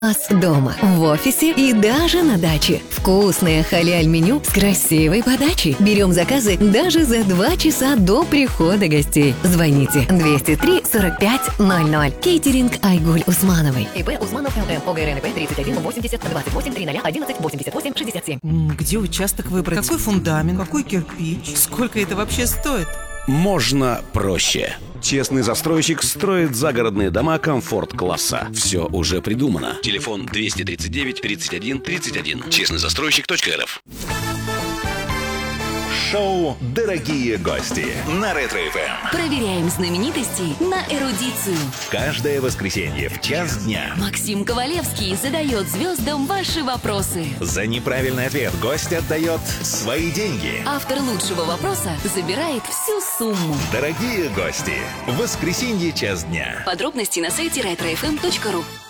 Вас дома, в офисе и даже на даче. Вкусное халяль-меню с красивой подачей. Берем заказы даже за 2 часа до прихода гостей. Звоните 203 45 00. Кейтеринг Айгуль Усмановой. ИП Усманов ЛМ. ОГРНП 31 80 28 30 11 88 67. Где участок выбрать? Какой фундамент? Какой кирпич? Сколько это вообще стоит? Можно проще. Честный застройщик строит загородные дома комфорт-класса. Все уже придумано. Телефон 239 31 31. Честныйзастройщик.рф. Шоу «Дорогие гости» на Ретро-ФМ. Проверяем знаменитостей на эрудицию. Каждое воскресенье в час дня Максим Ковалевский задает звездам ваши вопросы. за неправильный ответ гость отдает свои деньги. Автор лучшего вопроса забирает всю сумму. Дорогие гости, в воскресенье час дня. Подробности на сайте retrofm.ru.